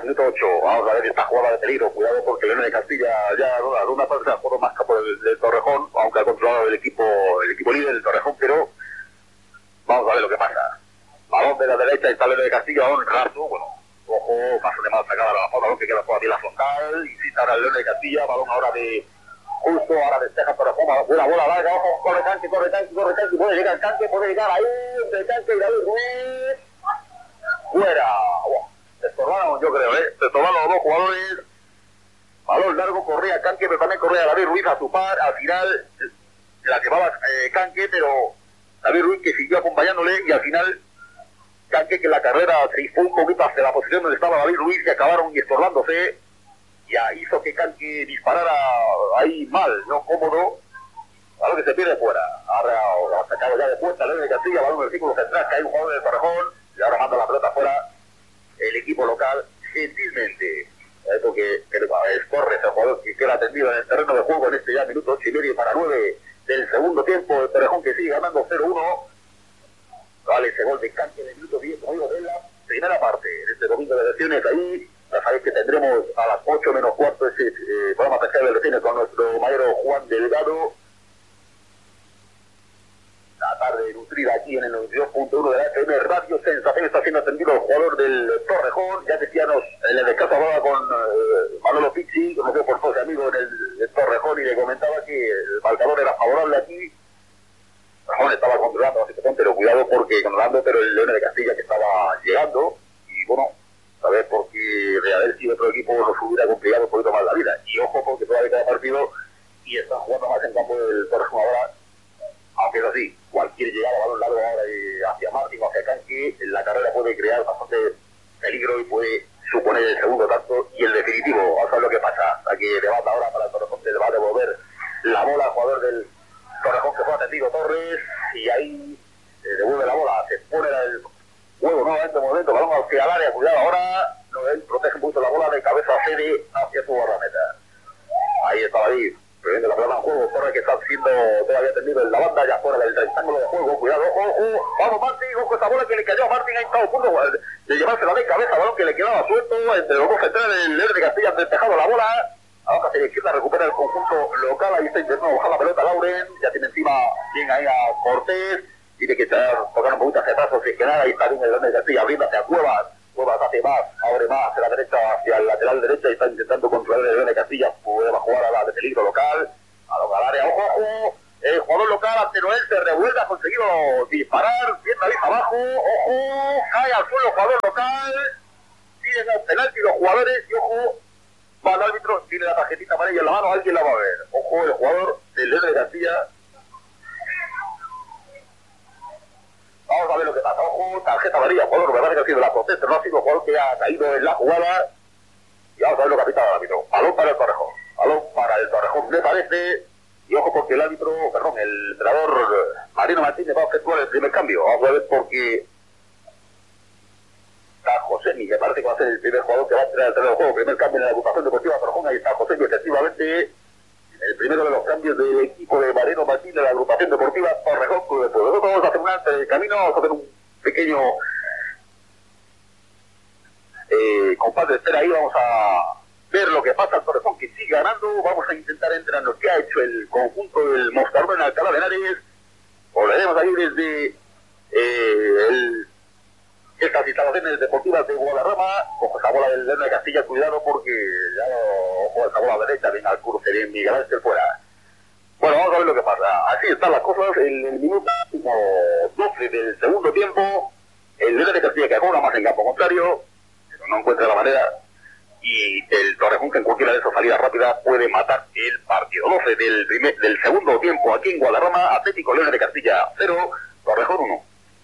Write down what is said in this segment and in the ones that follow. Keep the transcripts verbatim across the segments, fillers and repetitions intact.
minuto ocho. Vamos a ver esta jugada de peligro. Cuidado porque León de Castilla ya no da una parte a juego más capo del, del Torrejón, aunque ha controlado el equipo, el equipo líder del Torrejón, pero vamos a ver lo que pasa. Balón de la derecha, está León de Castilla, balón raso, bueno, ojo, paso de mal sacada la bola, balón que queda por aquí la frontal, y si está el León de Castilla, balón ahora de justo, ahora despeja Torrejón, una bola larga, ojo, corre Canque, corre Canque, corre Canque, puede llegar Canque, puede llegar ahí, entre Canque y David Ruiz, fuera, wow. Se estorbaron, yo creo, ¿eh? Se estorbaron los dos jugadores. Balón largo, corría Canque, pero también corría David Ruiz a su par. Al final la llevaba eh, Canque, pero David Ruiz que siguió acompañándole. Y al final Canque, que en la carrera se fue un poquito hacia la posición donde estaba David Ruiz, y acabaron y estorbándose. Ya hizo que Canque disparara ahí mal, no cómodo. Balón que se pierde fuera. Ahora ha sacado ya de puerta León de Castilla. Balón del círculo central, que hay un jugador del Torrejón. Y ahora manda la pelota fuera el equipo local, gentilmente, ¿eh? Porque el Torres, el jugador que queda atendido en el terreno de juego en este ya minuto ocho y medio para nueve del segundo tiempo, el Torrejón que sigue ganando cero uno, vale ese gol de Canque en el minuto diez, como digo, de la primera parte, en este domingo de elecciones. Ahí ya sabéis que tendremos a las ocho menos cuarto ese eh, programa especial de elecciones con nuestro maestro Juan Delgado. La tarde nutrida aquí en el noventa y dos punto uno de la F M Radio Sensación. Está siendo atendido el jugador del Torrejón. Ya decíamos, en el descanso hablaba con eh, Manolo Pizzi, conocido por todos amigos en el, el Torrejón, y le comentaba que el marcador era favorable aquí. Torrejón estaba controlando la situación, pero cuidado porque controlando, pero el León de Castilla que estaba llegando, y bueno, a ver, porque de haber sido otro equipo nos hubiera complicado un poquito más la vida. Y ojo, porque todavía queda partido y están jugando más en campo del Torrejón ahora. Aunque es así, cualquier llegada, balón largo ahora hacia Martín o hacia Canque, la carrera puede crear bastante peligro y puede suponer el segundo tanto y el definitivo. Vamos a ver lo que pasa. Aquí levanta ahora para el Torrejón, que le va a devolver la bola al jugador del Torrejón que fue atendido Torres, y ahí eh, devuelve la bola, se pone el huevo nuevamente, momento, balón hacia el área, cuidado ahora, no, él protege un poquito la bola de cabeza, cede hacia su guardameta. Ahí está David. Previendo la pelota en juego, Torres que está siendo todavía tendido en la banda, ya fuera del rectángulo de juego, cuidado, ojo, ojo, vamos Martín, ojo esa bola que le cayó a Martín, ahí está a punto de llevársela de cabeza, balón que le quedaba suelto, entre los dos centrales, el León de Castilla ha despejado la bola, ahora hacia la izquierda recupera el conjunto local, ahí está intentando bajar la pelota Lauren, ya tiene encima bien ahí a Cortés, tiene que estar tocando un poquito hacia atrás, o si es que nada, ahí está bien el León de Castilla, abriendo hacia Cuevas, Cuevas hace más, abre más hacia la derecha, hacia el lateral derecha, y está intentando controlar el León de Castilla, puede jugar a la de peligro local, a lo área, ojo, ojo, el jugador local ante Noel se revuelve, ha conseguido disparar, bien David abajo, ojo, cae al suelo el jugador local, piden el penalti los jugadores, y ojo, va el árbitro, tiene la tarjetita amarilla en la mano, alguien la va a ver, ojo, el jugador del León de Castilla. Vamos a ver lo que pasa, ojo, tarjeta amarilla, jugador, verdad que ha sido la protesta, no ha sido el jugador que ha caído en la jugada, y vamos a ver lo que ha pitado el árbitro, balón para el Torrejón, balón para el Torrejón, me parece, y ojo porque el árbitro, perdón, el entrenador Marino Martínez va a efectuar el primer cambio, vamos a ver porque está Josemi, me parece que va a ser el primer jugador que va a entrar al terreno de juego, primer cambio en la agrupación deportiva Torrejón, ahí está Josemi, efectivamente, el primero de los cambios del equipo de Marino Martínez en la agrupación deportiva Torrejón, pues nosotros vamos a hacer un antes de camino, vamos a hacer un pequeño eh, compás de espera ahí, vamos a ver lo que pasa al Torrejón que sigue ganando, vamos a intentar entrar en lo que ha hecho el conjunto del Moscardón en Alcalá de Henares, volveremos ahí desde eh, el, estas instalaciones deportivas de Guadarrama, ojo esa bola del León de Castilla, cuidado porque ya no, ojo esa bola derecha, bien al cruce, bien Miguel Ángel fuera. Bueno, vamos a ver lo que pasa, así están las cosas, en el minuto doce del segundo tiempo, el León de Castilla que juega más en campo contrario, pero no encuentra la manera, y el Torrejón que en cualquiera de esas salidas rápidas puede matar el partido. doce del, primer, del segundo tiempo aquí en Guadarrama, Atlético León de Castilla cero, Torrejón uno.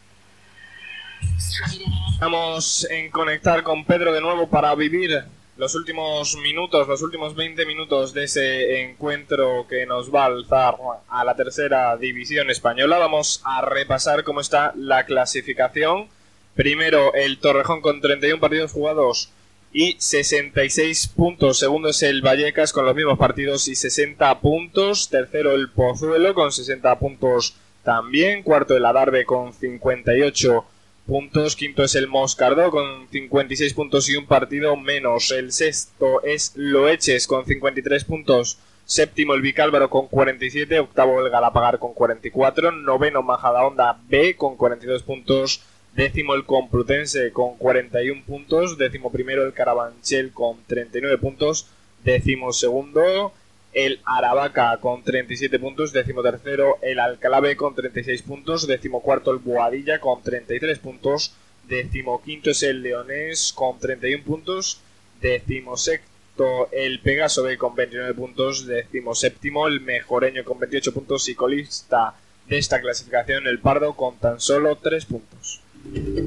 Vamos en conectar con Pedro de nuevo para vivir los últimos minutos, los últimos veinte minutos de ese encuentro que nos va a alzar a la tercera división española. Vamos a repasar cómo está la clasificación. Primero el Torrejón con treinta y uno partidos jugados y sesenta y seis puntos. Segundo es el Vallecas con los mismos partidos y sesenta puntos. Tercero el Pozuelo con sesenta puntos también. Cuarto el Adarve con cincuenta y ocho puntos. Quinto es el Moscardó con cincuenta y seis puntos y un partido menos. El sexto es Loeches con cincuenta y tres puntos. Séptimo el Vicálvaro con cuarenta y siete. Octavo el Galapagar con cuarenta y cuatro. Noveno Majadahonda B con cuarenta y dos puntos. Décimo el Complutense con cuarenta y uno puntos. Décimo primero el Carabanchel con treinta y nueve puntos. Décimo segundo el Aravaca con treinta y siete puntos. Décimo tercero el Alcalá B con treinta y seis puntos. Décimo cuarto el Boadilla con treinta y tres puntos. Décimo quinto es el Leonés con treinta y uno puntos. Décimo sexto el Pegaso B con veintinueve puntos. Décimo séptimo el Mejoreño con veintiocho puntos. Y colista de esta clasificación el Pardo con tan solo tres puntos.